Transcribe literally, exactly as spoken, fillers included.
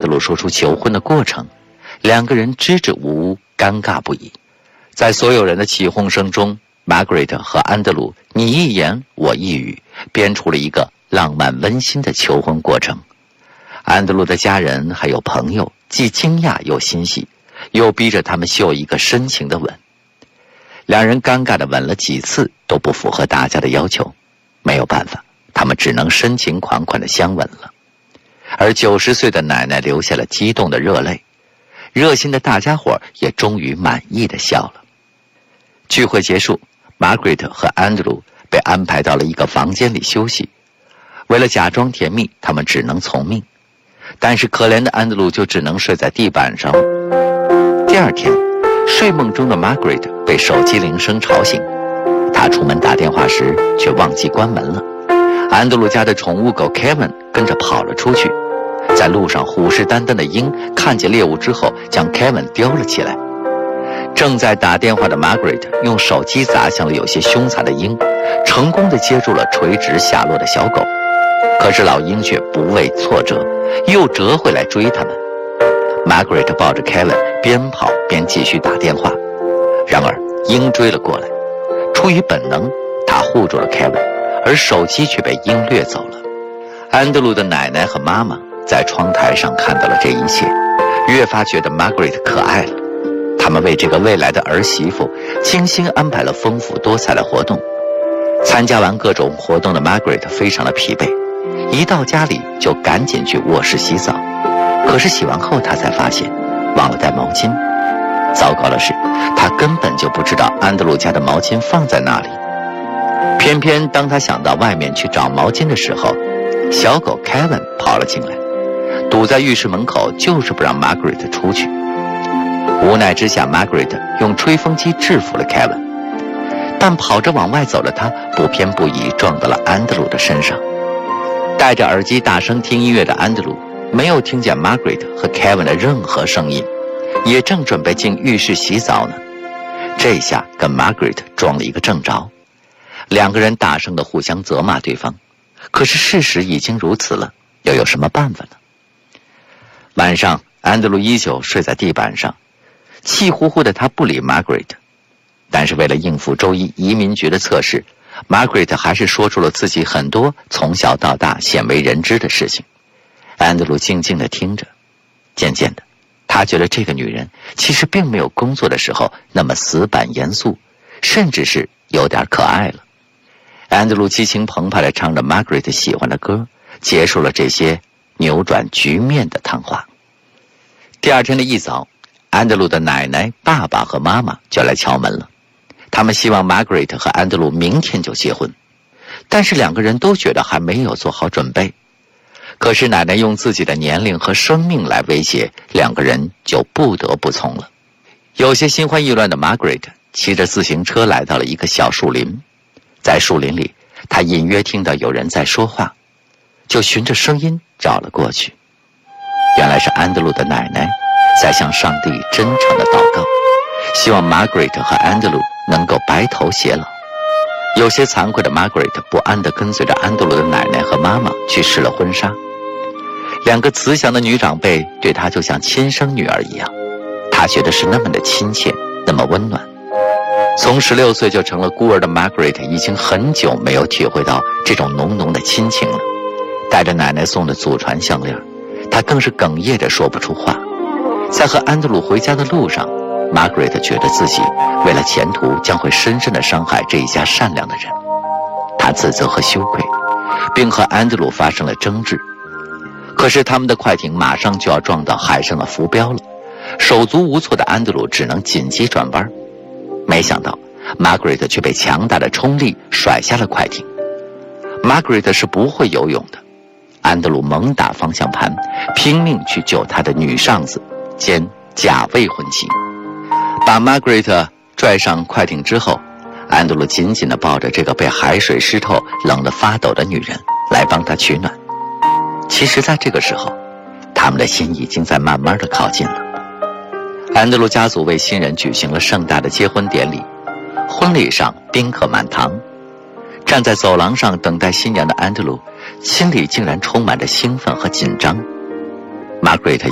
鲁说出求婚的过程，两个人支支吾吾，尴尬不已。在所有人的起哄声中，玛格丽特和安德鲁你一言我一语，编出了一个浪漫温馨的求婚过程。安德鲁的家人还有朋友既惊讶又欣喜，又逼着他们秀一个深情的吻。两人尴尬地吻了几次，都不符合大家的要求，没有办法，他们只能深情款款地相吻了。而九十岁的奶奶流下了激动的热泪，热心的大家伙也终于满意地笑了。聚会结束，玛格丽特和安德鲁被安排到了一个房间里休息。为了假装甜蜜，他们只能从命，但是可怜的安德鲁就只能睡在地板上。第二天，睡梦中的玛格丽特被手机铃声吵醒，他出门打电话时却忘记关门了。安德鲁家的宠物狗 Kevin 跟着跑了出去，在路上虎视眈眈的鹰看见猎物之后将 Kevin 叼了起来。正在打电话的 Margaret 用手机砸向了有些凶残的鹰，成功地接住了垂直下落的小狗。可是老鹰却不畏挫折，又折回来追他们。Margaret 抱着 Kevin 边跑边继续打电话，然而鹰追了过来，出于本能，他护住了 Kevin， 而手机却被鹰掠走了。安德鲁的奶奶和妈妈在窗台上看到了这一切，越发觉得 Margaret 可爱了。他们为这个未来的儿媳妇精心安排了丰富多彩的活动。参加完各种活动的 Margaret 非常的疲惫，一到家里就赶紧去卧室洗澡。可是洗完后她才发现忘了带毛巾。糟糕的是，她根本就不知道安德鲁家的毛巾放在那里。偏偏当她想到外面去找毛巾的时候，小狗 Kevin 跑了进来，堵在浴室门口，就是不让 Margaret 出去。无奈之下 Margaret 用吹风机制服了 Kevin， 但跑着往外走的他不偏不倚撞到了安德鲁的身上。戴着耳机大声听音乐的安德鲁没有听见 Margaret 和 Kevin 的任何声音，也正准备进浴室洗澡呢。这下跟 Margaret 撞了一个正着，两个人大声地互相责骂对方。可是事实已经如此了，又有什么办法呢？晚上安德鲁依旧睡在地板上，气呼呼的他不理 Margaret， 但是为了应付周一移民局的测试， Margaret 还是说出了自己很多从小到大鲜为人知的事情。安德鲁静静地听着，渐渐的他觉得这个女人其实并没有工作的时候那么死板严肃，甚至是有点可爱了。安德鲁激情澎湃地唱着 Margaret 喜欢的歌，结束了这些扭转局面的谈话。第二天的一早，安德鲁的奶奶、爸爸和妈妈就来敲门了。他们希望 Margaret 和安德鲁明天就结婚，但是两个人都觉得还没有做好准备。可是奶奶用自己的年龄和生命来威胁，两个人就不得不从了。有些心慌意乱的 Margaret 骑着自行车来到了一个小树林，在树林里，她隐约听到有人在说话，就循着声音找了过去。原来是安德鲁的奶奶在向上帝真诚地祷告，希望 Margaret 和安德鲁能够白头偕老。有些惭愧的 Margaret 不安地跟随着安德鲁的奶奶和妈妈去试了婚纱。两个慈祥的女长辈对她就像亲生女儿一样，她觉得是那么的亲切，那么温暖。从十六岁就成了孤儿的 Margaret 已经很久没有体会到这种浓浓的亲情了。带着奶奶送的祖传项链，她更是哽咽着说不出话。在和安德鲁回家的路上， Margaret 觉得自己为了前途将会深深地伤害这一家善良的人。她自责和羞愧，并和安德鲁发生了争执。可是他们的快艇马上就要撞到海上的浮标了，手足无措的安德鲁只能紧急转弯。没想到 Margaret 却被强大的冲力甩下了快艇。 Margaret 是不会游泳的，安德鲁猛打方向盘，拼命去救他的女上司兼假未婚妻。把 Margaret 拽上快艇之后，安德鲁紧紧地抱着这个被海水湿透冷得发抖的女人来帮她取暖。其实在这个时候，他们的心已经在慢慢地靠近了。安德鲁家族为新人举行了盛大的结婚典礼，婚礼上宾客满堂。站在走廊上等待新娘的安德鲁心里竟然充满着兴奋和紧张。 Margaret